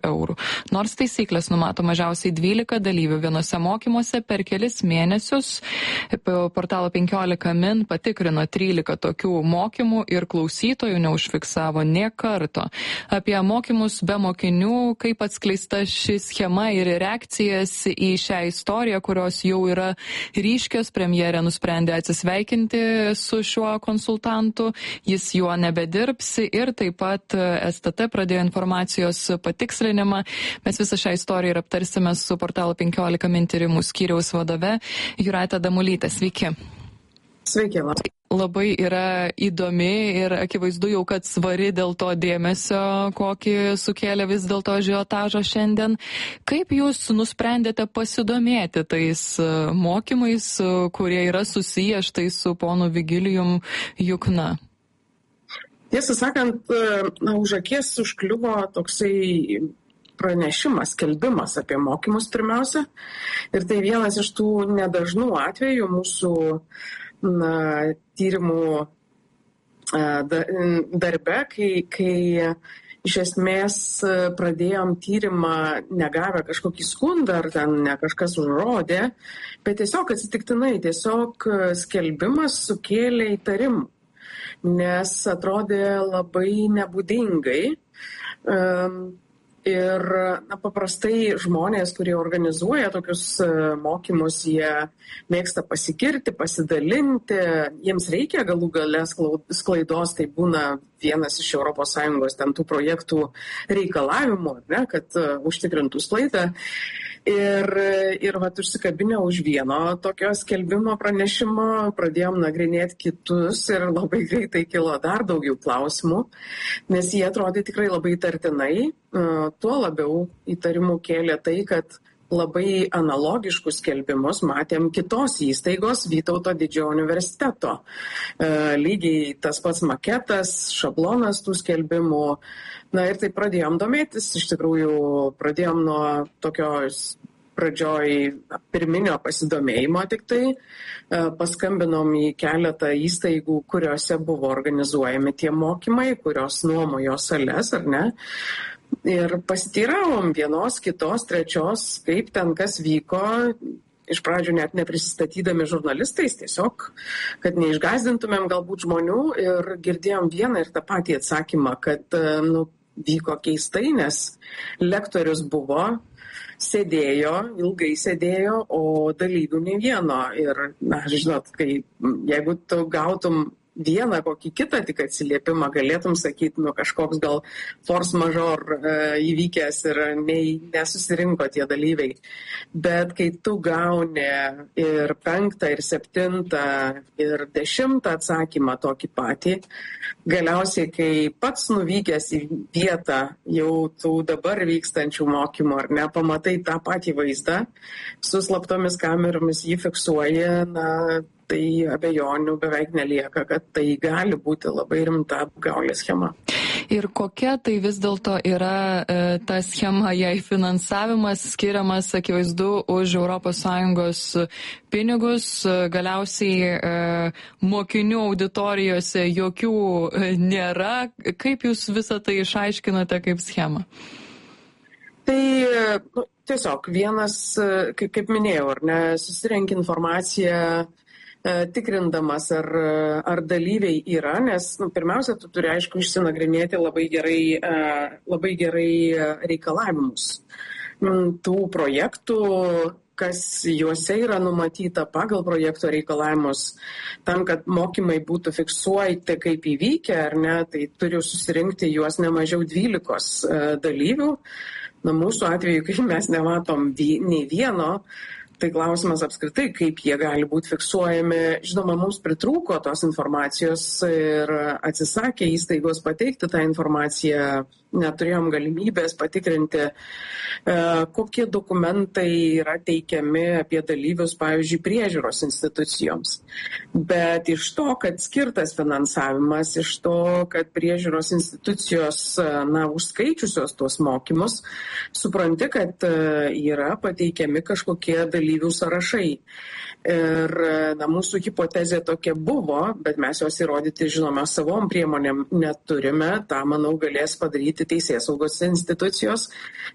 eurų. Nors taisyklės numato mažiausiai 12 dalyvių vienose mokymuose per kelis mėnesius, portalo 15 min patikrino 13 tokių mokymų ir klausytojų neužfiksavo nė karto. Apie mokymus be mokinių, kaip atskleista ši schema ir reakcijas į šią istoriją, kurios jau yra ryškios, premjerė nusprendė atsisveikinti su šiuo konsultantu, jis juo nebedirbs ir taip pat STT pradėjo informacijos patikslinimą. Mes visą šią istoriją ir aptarsime su portalo 15 min tyrimų skyriaus vadove Jūrate Damulyte. Sveiki. Sveiki. Labai yra įdomi ir akivaizdu jau, kad svari dėl to dėmesio, kokį sukėlė vis dėlto ažiotažą šiandien. Kaip jūs nusprendėte pasidomėti tais mokymais, kurie yra susiję štai su ponu Vigilijum Jukna? Tiesą sakant, už akies užkliuvo toksai pranešimas, skelbimas apie mokymus pirmiausia. Ir tai vienas iš tų nedažnų atvejų mūsų tyrimų darbe, kai iš esmės pradėjom tyrimą negavę kažkokį skundą, ar ten ne kažkas užrodė, bet tiesiog atsitiktinai, skelbimas sukėlė įtarimų, nes atrodė labai nebūdingai. Ir paprastai žmonės, kurie organizuoja tokius mokymus, jie mėgsta pasigirti, pasidalinti, jiems reikia galų gale sklaidos, tai būna vienas iš ES ten tų projektų reikalavimų, ne, kad užtikrintų sklaidą. Ir užsikabinę už vieno tokio skelbimo pranešimo, pradėjom nagrinėti kitus ir labai greitai kilo dar daugiau klausimų, nes jie atrodė tikrai labai įtartinai. Tuo labiau įtarimų kėlė tai, kad labai analogiškus skelbimus matėm kitos įstaigos Vytauto didžiojo universiteto. Lygiai tas pats maketas, šablonas tų skelbimų. Ir tai pradėjom domėtis, iš tikrųjų pradėjom nuo tokios pradžioj pirminio pasidomėjimo tik tai, paskambinom į keletą įstaigų, kuriuose buvo organizuojami tie mokymai, kurios nuomojo sales, ar ne. Ir pasiteiravom vienos, kitos, trečios, kaip ten kas vyko, iš pradžių net neprisistatydami žurnalistais, tiesiog, kad neišgąsdintumėm galbūt žmonių ir girdėjom vieną ir tą patį atsakymą, kad vyko keistai, nes lektorius buvo, sėdėjo, ilgai sėdėjo, o dalyvių ne vieno. Ir, žinot, jeigu tu gautum vieną kokį kitą tik atsiliepimą, galėtum sakyti, kažkoks gal force majeure įvykęs ir nesusirinko tie dalyviai. Bet kai tu gauni ir 5, ir 7, ir 10 atsakymą tokį patį, galiausiai, kai pats nuvykęs į vietą jau tų dabar vykstančių mokymų, ar ne, pamatai tą patį vaizdą, su slaptomis kameromis jį fiksuoja, tai abejonių beveik nelieka, kad tai gali būti labai rimta apgaulės schema. Ir kokia tai vis dėlto yra ta schema, jei finansavimas skiriamas, akivaizdu, už ES pinigus, galiausiai mokinių auditorijose jokių nėra. Kaip jūs visą tai išaiškinate kaip schemą? Tai tiesiog vienas, kaip minėjau, ar ne, susirenki informaciją, tikrindamas, ar dalyviai yra, nes pirmiausia, tu turi, aišku, išsinagrinėti labai gerai reikalavimus tų projektų, kas juose yra numatyta pagal projekto reikalavimus, tam, kad mokymai būtų fiksuoti kaip įvykę, ar ne, tai turiu susirinkti juos ne mažiau 12 dalyvių. Mūsų atveju, kai mes nematom nei vieno, tai klausimas apskritai, kaip jie gali būti fiksuojami. Žinoma, mums pritrūko tos informacijos ir atsisakė įstaigos pateikti tą informaciją. Neturėjom galimybės patikrinti, kokie dokumentai yra teikiami apie dalyvius, pavyzdžiui, priežiūros institucijoms. Bet iš to, kad skirtas finansavimas, iš to, kad priežiūros institucijos, užskaičiusios tuos mokymus, supranti, kad yra pateikiami kažkokie dalyvių sąrašai. Ir mūsų hipotezė tokia buvo, bet mes jos įrodyti, žinoma, savom priemonėm neturime. Ta, manau, galės padaryti teisėsaugos institucijos.